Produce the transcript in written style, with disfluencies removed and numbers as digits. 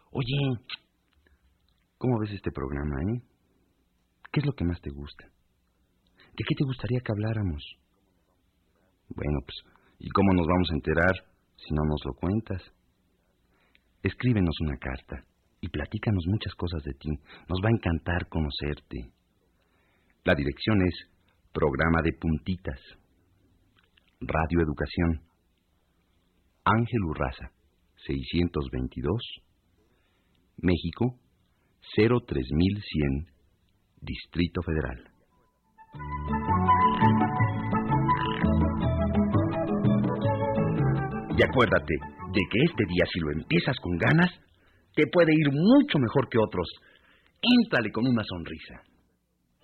Oye, ¿cómo ves este programa, ¿Qué es lo que más te gusta? ¿De qué te gustaría que habláramos? Bueno, pues, ¿y cómo nos vamos a enterar si no nos lo cuentas? Escríbenos una carta y platícanos muchas cosas de ti. Nos va a encantar conocerte. La dirección es Programa de Puntitas, Radio Educación, Ángel Urraza, 622, México, 03100, Distrito Federal. Y acuérdate de que este día, si lo empiezas con ganas, te puede ir mucho mejor que otros. Éntrale con una sonrisa.